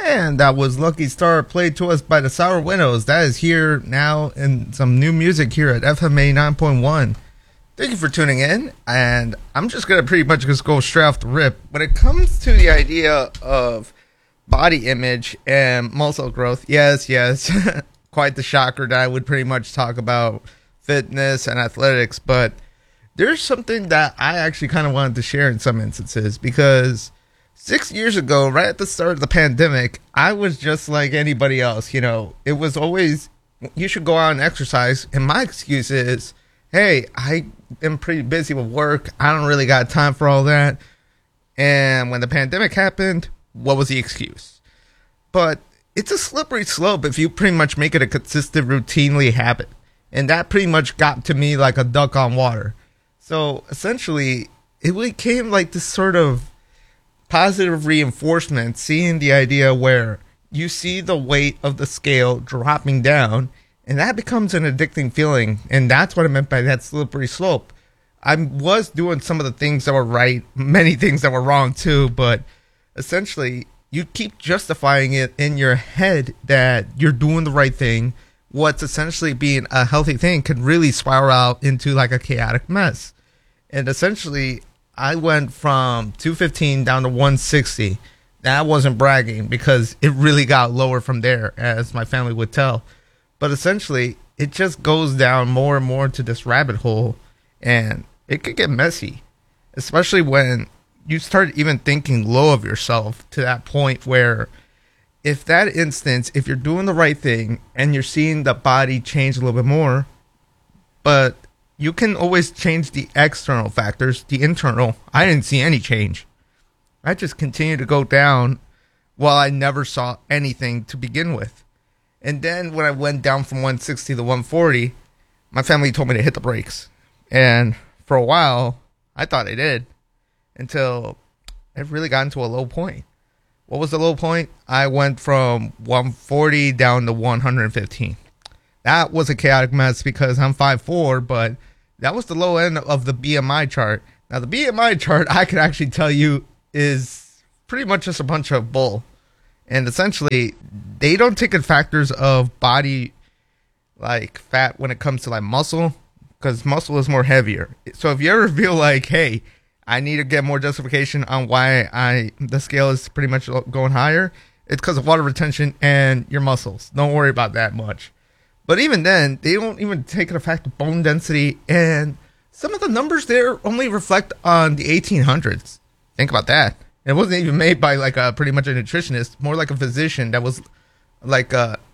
And that was Lucky Star played to us by the Sour Windows. That is here now in some new music here at FMA 9.1. Thank you for tuning in. And I'm just going to pretty much just go straight off the rip. When it comes to the idea of body image and muscle growth, yes, quite the shocker that I would pretty much talk about fitness and athletics. But there's something that I actually kind of wanted to share in some instances because 6 years ago, right at the start of the pandemic, I was just like anybody else. You know, it was always, you should go out and exercise. And my excuse is, hey, I am pretty busy with work. I don't really got time for all that. And when the pandemic happened, what was the excuse? But it's a slippery slope if you pretty much make it a consistent, routinely habit. And that pretty much got to me like a duck on water. So essentially, it became like this sort of positive reinforcement, seeing the idea where you see the weight of the scale dropping down, and that becomes an addicting feeling. And that's what I meant by that slippery slope. I was doing some of the things that were right, many things that were wrong too, but essentially you keep justifying it in your head that you're doing the right thing. What's essentially being a healthy thing can really spiral out into like a chaotic mess. And essentially, I went from 215 down to 160. That wasn't bragging because it really got lower from there, as my family would tell. But essentially, it just goes down more and more to this rabbit hole, and it could get messy, especially when you start even thinking low of yourself to that point where if you're doing the right thing and you're seeing the body change a little bit more, but you can always change the external factors, the internal. I didn't see any change. I just continued to go down while I never saw anything to begin with. And then when I went down from 160 to 140, my family told me to hit the brakes. And for a while, I thought I did until it really got into a low point. What was the low point? I went from 140 down to 115. That was a chaotic mess because I'm 5'4", but that was the low end of the BMI chart. Now, the BMI chart, I can actually tell you, is pretty much just a bunch of bull. And essentially, they don't take in factors of body, like fat when it comes to like muscle, because muscle is more heavier. So if you ever feel like, hey, I need to get more justification on why the scale is pretty much going higher, it's because of water retention and your muscles. Don't worry about that much. But even then, they don't even take into fact bone density, and some of the numbers there only reflect on the 1800s. Think about that. It wasn't even made by like pretty much a nutritionist, more like a physician that was like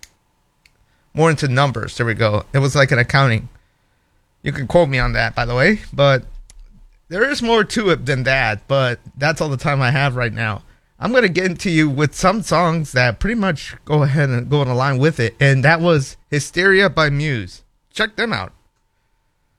more into numbers. There we go. It was like an accounting. You can quote me on that, by the way, but there is more to it than that, but that's all the time I have right now. I'm going to get into you with some songs that pretty much go ahead and go in line with it. And that was Hysteria by Muse. Check them out.